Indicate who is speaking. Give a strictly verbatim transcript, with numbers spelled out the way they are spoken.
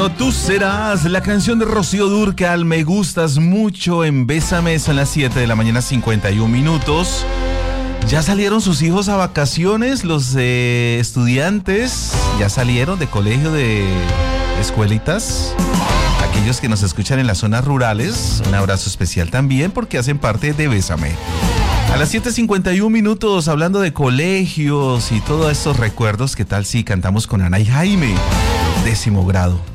Speaker 1: Bueno, tú serás la canción de Rocío Dúrcal, Me Gustas Mucho en Bésame, son las siete de la mañana, cincuenta y un minutos. ¿Ya salieron sus hijos a vacaciones? Los eh, estudiantes ya salieron de colegio, de escuelitas. Aquellos que nos escuchan en las zonas rurales, un abrazo especial también porque hacen parte de Bésame. A las siete cincuenta y un minutos, hablando de colegios y todos estos recuerdos, ¿qué tal si cantamos con Ana y Jaime? Décimo grado.